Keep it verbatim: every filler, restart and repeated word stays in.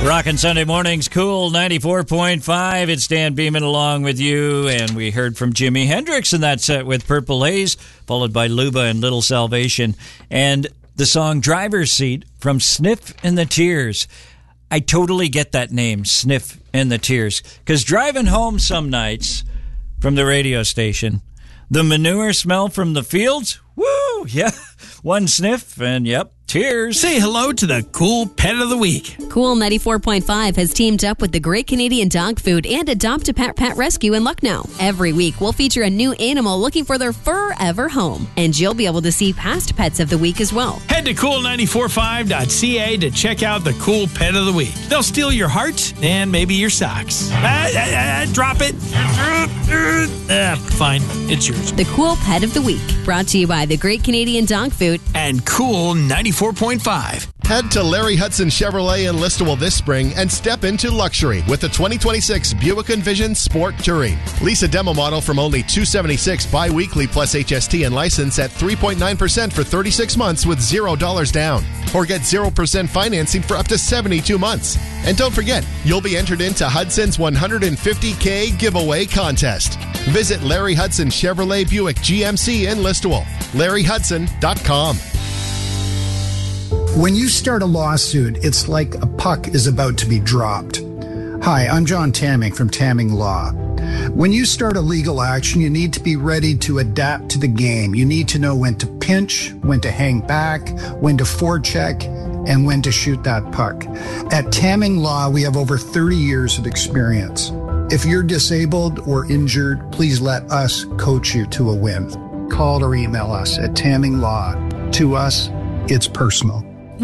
Rockin' Sunday mornings, Cool ninety-four point five. It's Dan Beeman along with you, and we heard from Jimi Hendrix in that set with Purple Haze, followed by Luba and Little Salvation, and the song Driver's Seat from Sniff and the Tears. I totally get that name, Sniff and the Tears, because driving home some nights from the radio station, the manure smell from the fields, woo, yeah, one sniff and, yep, tears. Say hello to the Cool Pet of the Week. Cool ninety-four point five has teamed up with the Great Canadian Dog Food and Adopt a Pet Pet Rescue in Lucknow. Every week, we'll feature a new animal looking for their forever home. And you'll be able to see past pets of the week as well. Head to cool nine four five dot c a to check out the Cool Pet of the Week. They'll steal your heart and maybe your socks. Ah, ah, ah, drop it. Ah, fine, it's yours. The Cool Pet of the Week, brought to you by the Great Canadian Dog Food and Cool ninety-four point five. Head to Larry Hudson Chevrolet in Listowel this spring and step into luxury with the twenty twenty-six Buick Envision Sport Touring. Lease a demo model from only two hundred seventy-six dollars bi-weekly plus H S T and license at three point nine percent for thirty-six months with zero dollars down. Or get zero percent financing for up to seventy-two months. And don't forget, you'll be entered into Hudson's one hundred fifty thousand giveaway contest. Visit Larry Hudson Chevrolet Buick G M C in Listowel. larry hudson dot com. When you start a lawsuit, it's like a puck is about to be dropped. Hi, I'm John Tamming from Tamming Law. When you start a legal action, you need to be ready to adapt to the game. You need to know when to pinch, when to hang back, when to forecheck, and when to shoot that puck. At Tamming Law, we have over thirty years of experience. If you're disabled or injured, please let us coach you to a win. Call or email us at Tamming Law. To us, it's personal.